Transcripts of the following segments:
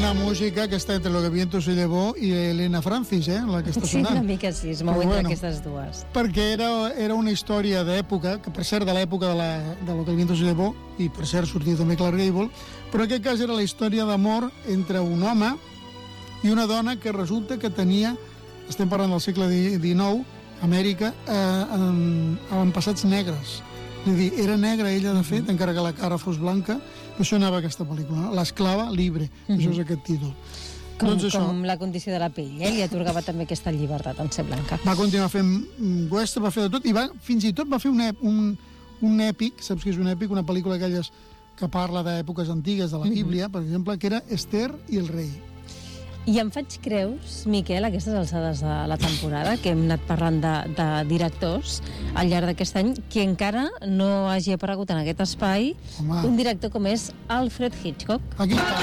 una música que està entre Lo que viento se llevó i Elena Francis, la que està sonant. Sí, una mica sí, es mou entre aquestes dues. Perquè era una història d'època, que per cert de l'època de Lo que viento se llevó, i per cert sortia també Clark Gable, però en aquest cas era la història d'amor entre un home i una dona que resulta que tenia, estem parlant del segle XIX, Amèrica, avantpassats negres. És a dir, era negra ella, de fet, encara que la cara fos blanca. Això anava aquesta pel·lícula, L'esclava libre, això és aquest títol. Com la condició de la pell, li atorgava també aquesta llibertat en ser blanca. Va continuar fent western, va fer de tot, i fins i tot va fer un èpic, saps què és un èpic? Una pel·lícula d'aquelles que parla d'èpoques antigues de la Bíblia, per exemple, que era Esther i el rei. I em faig creus, Miquel, a aquestes alçades de la temporada, que hem anat parlant de directors al llarg d'aquest any, que encara no hagi aparegut en aquest espai un director com és Alfred Hitchcock. Aquí està.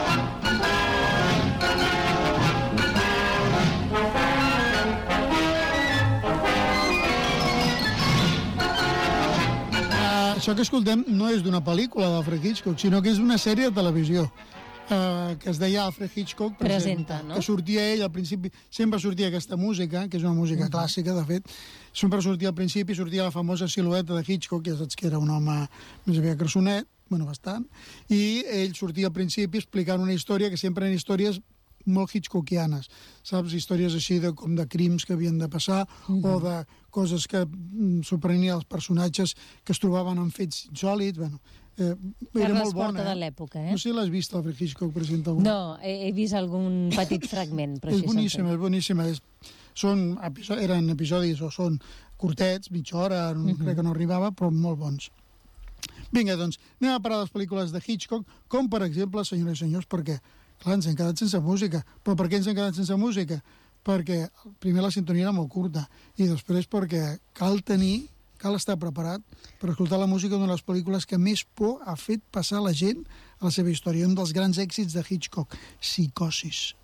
Això que escoltem no és d'una pel·lícula d'Alfred Hitchcock, sinó que és d'una sèrie de televisió. Que es deia Alfred Hitchcock presenta, no? Que sortia ell al principi, sempre sortia aquesta música, que és una música clàssica, de fet, sempre sortia al principi, sortia la famosa silueta de Hitchcock, ja saps que era un home més aviat grassonet, bastant, i ell sortia al principi explicant una història, que sempre eren històries molt hitchcockianes, saps? Històries així com de crims que havien de passar o de coses que sorprenien els personatges que es trobaven en fets insòlits, era molt bona. De l'època, No sé si l'has vist, Alfred Hitchcock presenta alguna. No, he vist algun petit fragment, però és boníssima, és boníssima. Eren episodis o són curtets, mitja hora, crec que no arribava, però molt bons. Vinga, doncs, anem a parlar de les pel·lícules de Hitchcock, com per exemple, senyores i senyors, perquè, clar, ens hem quedat sense música. Però per què ens hem quedat sense música? Perquè, primer, la sintonia era molt curta, i després perquè cal estar preparat per escoltar la música d'una de les pel·lícules que més por ha fet passar la gent a la seva història. Un dels grans èxits de Hitchcock, Psicosis.